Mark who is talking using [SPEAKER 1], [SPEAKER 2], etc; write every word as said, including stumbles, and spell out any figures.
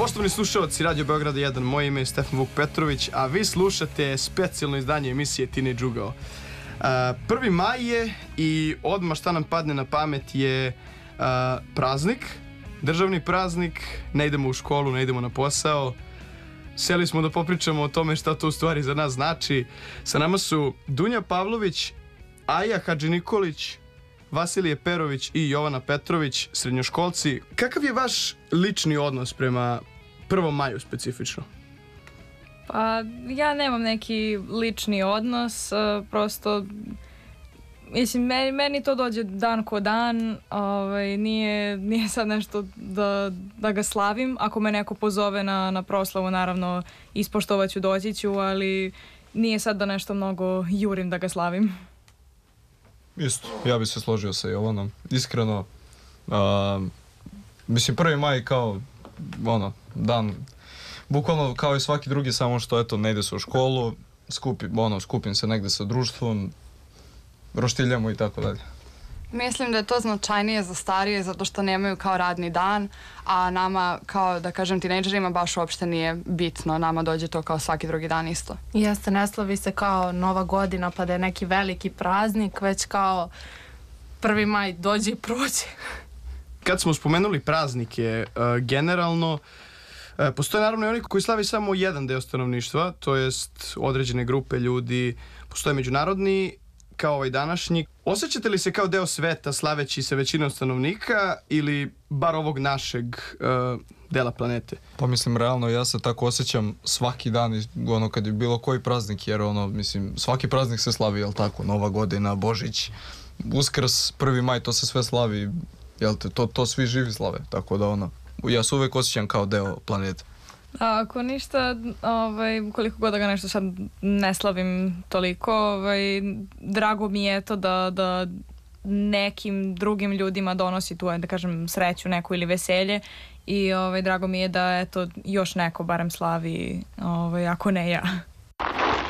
[SPEAKER 1] Poštovani slušalci Radio Beograda jedan, moje ime je Stefan Vuk Petrović, a vi slušate specijalno izdanje emisije Teenage Ugao. Uh, prvi maj je i odmah šta nam padne na pamet je uh, praznik, državni praznik, ne idemo u školu, ne idemo na posao. Seli smo da popričamo o tome šta to u stvari za nas znači. Sa nama su Dunja Pavlović, Aja Hadži Nikolić, Vasilije Perović i Jovana Petrović, srednjoškolci. Kakav je vaš lični odnos prema prvom maju specifično?
[SPEAKER 2] Pa ja nemam neki lični odnos, prosto mislim, meni, meni to dođe dan ko dan, ovaj, nije, nije sad nešto da, da ga slavim. Ako me neko pozove na, na proslavu, naravno ispoštovat ću, doći ću, ali nije sad da nešto mnogo jurim da ga slavim.
[SPEAKER 3] Isto, ja bi se složio sa Jovanom, iskreno. Uh, mislim, prvi maj kao, ono, dan, bukvalno kao i svaki drugi, samo što, eto, ne ide se u školu, skupi, ono, skupim se negde sa društvom, roštiljamo i tako dalje.
[SPEAKER 4] Mislim da je to značajnije za starije zato što nemaju kao radni dan, a nama kao, da kažem, tinejdžerima baš uopšte nije bitno. Nama dođe to kao svaki drugi dan isto.
[SPEAKER 5] Jeste, ne slavi se kao Nova godina pa da je neki veliki praznik, već kao prvi maj dođe i prođe.
[SPEAKER 1] Kad smo spomenuli praznike, uh, generalno, uh, postoje naravno i oni koji slavi samo jedan deo stanovništva, to jest određene grupe ljudi, postoje međunarodni, kao ovaj današnji. Osjećate li se kao deo sveta slaveći se većinom stanovnika ili bar ovog našeg uh, dela planete?
[SPEAKER 3] Pa mislim, realno ja se tako osjećam svaki dan, ono, kad je bilo koji praznik, jer ono, mislim, svaki praznik se slavi, jel tako, Nova godina, Božić, Uskrs, prvi maj, to se sve slavi, jel te, to, to svi živi slave, tako da ono, ja se uvek osjećam kao deo planete.
[SPEAKER 2] A ako ništa, ovaj, koliko god da ga nešto sad ne slavim toliko, ovaj, drago mi je to da, da nekim drugim ljudima donosi tu, da kažem, sreću neku ili veselje i ovaj, drago mi je da eto, još neko barem slavi, ovaj, ako ne ja.